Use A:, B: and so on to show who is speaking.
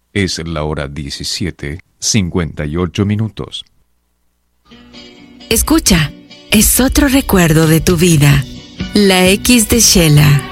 A: Es la hora 17:58.
B: Escucha, es otro recuerdo de tu vida. La X de Sheila.